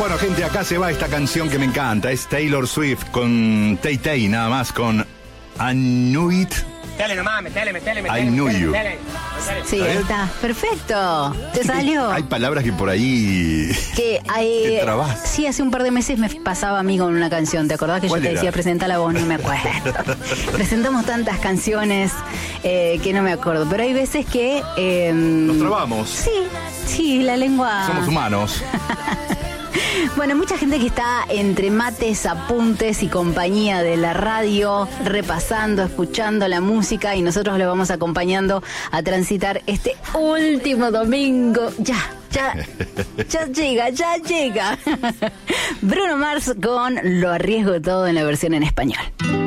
Bueno, gente, acá se va esta canción que me encanta. Es Taylor Swift con Tay Tay, nada más, con I Knew It. Metele nomás, metele. I Knew You. Sí, ahí está. Perfecto. ¿Te salió? Hay palabras que por ahí Que te trabas. Sí, hace un par de meses me pasaba a mí con una canción. ¿Te acordás que yo te era? decía presenta la voz? No me acuerdo. Presentamos tantas canciones que no me acuerdo. Pero hay veces que... Nos trabamos. Sí, la lengua... Somos humanos. Bueno, mucha gente que está entre mates, apuntes y compañía de la radio, repasando, escuchando la música, y nosotros le vamos acompañando a transitar este último domingo. Ya llega. Bruno Mars con Lo arriesgo todo en la versión en español.